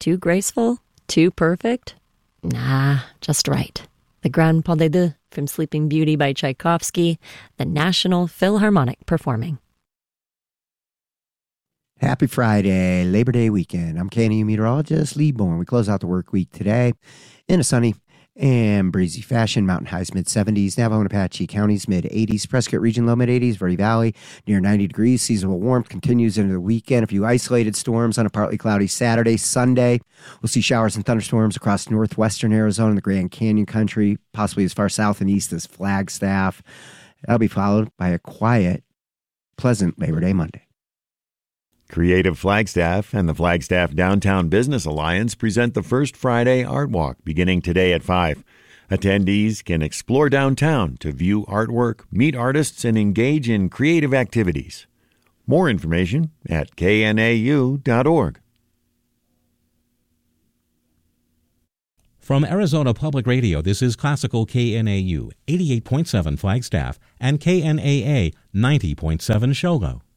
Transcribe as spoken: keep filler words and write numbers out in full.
Too graceful? Too perfect? Nah, just right. The Grand Pas de Deux from Sleeping Beauty by Tchaikovsky, the National Philharmonic performing. Happy Friday, Labor Day weekend. I'm K N A U meteorologist Lee Bourne. We close out the work week today in a sunny and breezy fashion. Mountain highs mid seventies, Navajo and Apache counties mid eighties, Prescott region low mid eighties, Verde Valley near ninety degrees. Seasonal warmth continues into the weekend. A few isolated storms on a partly cloudy Saturday, Sunday. We'll see showers and thunderstorms across northwestern Arizona and the Grand Canyon country, possibly as far south and east as Flagstaff. That'll be followed by a quiet, pleasant Labor Day Monday. Creative Flagstaff and the Flagstaff Downtown Business Alliance present the First Friday Art Walk beginning today at five. Attendees can explore downtown to view artwork, meet artists, and engage in creative activities. More information at K N A U dot org. From Arizona Public Radio, this is Classical K N A U, eighty-eight point seven Flagstaff, and K N A A, ninety point seven Shogo.